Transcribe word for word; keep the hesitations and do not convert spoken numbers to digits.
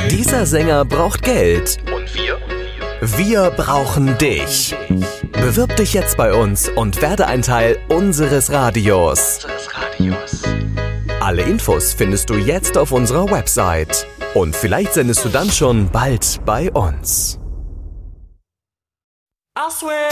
Dieser Sänger braucht Geld. Und wir? Wir brauchen dich. Bewirb dich jetzt bei uns und werde ein Teil unseres Radios. Unseres Radios. Alle Infos findest du jetzt auf unserer Website. Und vielleicht sendest du dann schon bald bei uns. I swear.